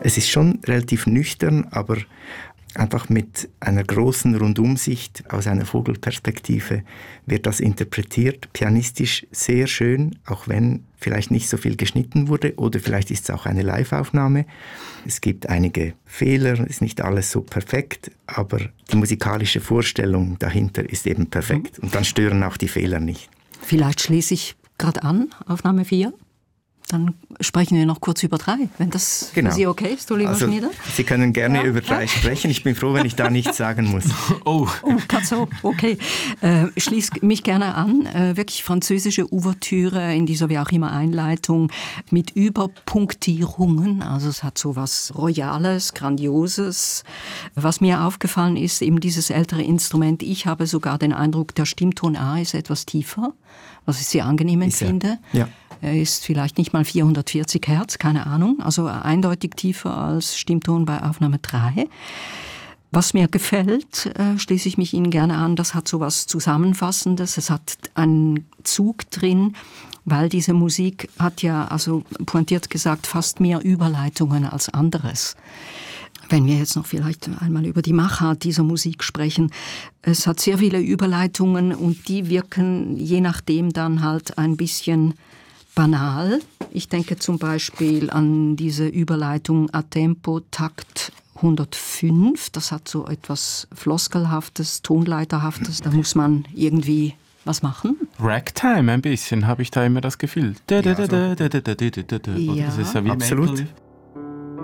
Es ist schon relativ nüchtern, aber einfach mit einer großen Rundumsicht aus einer Vogelperspektive wird das interpretiert, pianistisch sehr schön, auch wenn vielleicht nicht so viel geschnitten wurde oder vielleicht ist es auch eine Live-Aufnahme. Es gibt einige Fehler, ist nicht alles so perfekt, aber die musikalische Vorstellung dahinter ist eben perfekt und dann stören auch die Fehler nicht. Vielleicht schließe ich gerade an, Aufnahme 4. Dann sprechen wir noch kurz über 3, wenn das für Sie okay ist, Oliver Schmieder. Sie können gerne über 3 sprechen. Ich bin froh, wenn ich da nichts sagen muss. Gerade so, okay. Schließe mich gerne an. Wirklich französische Ouvertüre in dieser wie auch immer Einleitung mit Überpunktierungen. Also es hat so was Royales, Grandioses. Was mir aufgefallen ist, eben dieses ältere Instrument. Ich habe sogar den Eindruck, der Stimmton A ist etwas tiefer, was ich sehr angenehm empfinde. Ja. Er ist vielleicht nicht mal 440 Hertz, keine Ahnung, also eindeutig tiefer als Stimmton bei Aufnahme 3. Was mir gefällt, schließe ich mich Ihnen gerne an, das hat so was Zusammenfassendes, es hat einen Zug drin, weil diese Musik hat ja, also pointiert gesagt, fast mehr Überleitungen als anderes. Wenn wir jetzt noch vielleicht einmal über die Machart dieser Musik sprechen, es hat sehr viele Überleitungen und die wirken je nachdem dann halt ein bisschen banal. Ich denke zum Beispiel an diese Überleitung a tempo, Takt 105. Das hat so etwas Floskelhaftes, Tonleiterhaftes. Da muss man irgendwie was machen. Ragtime ein bisschen, habe ich da immer das Gefühl. Ja, das ist ja wie absolut.